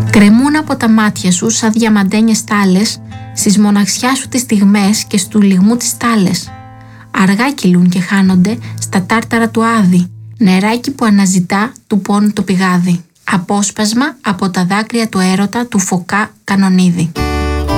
Κρεμούν από τα μάτια σου σαν διαμαντένιες στάλες, στις μοναξιά σου τις στιγμές και στου λιγμού τις στάλες. Αργά κυλούν και χάνονται στα τάρταρα του άδη, νεράκι που αναζητά του πόνου το πηγάδι. Απόσπασμα από τα δάκρυα του έρωτα του Φωκά Κανονίδη.